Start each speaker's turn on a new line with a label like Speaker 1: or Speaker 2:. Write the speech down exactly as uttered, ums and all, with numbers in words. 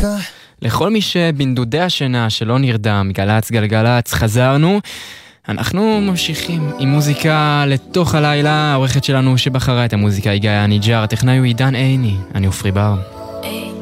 Speaker 1: מוזיקה.
Speaker 2: לכל מי שבנדודי השינה שלא נרדם, גלץ גלגלץ, חזרנו. אנחנו ממשיכים עם מוזיקה לתוך הלילה. העורכת שלנו שבחרה את המוזיקה היא גאיה ניג'ר, הטכנאי הוא עידן עיני, אני אופרי בר.